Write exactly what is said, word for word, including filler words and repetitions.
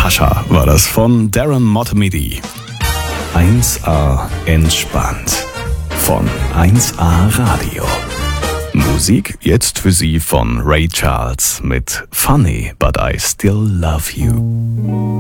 Natascha war das von Darren Motomidi. eins A entspannt von eins A Radio. Musik jetzt für Sie von Ray Charles mit Funny But I Still Love You.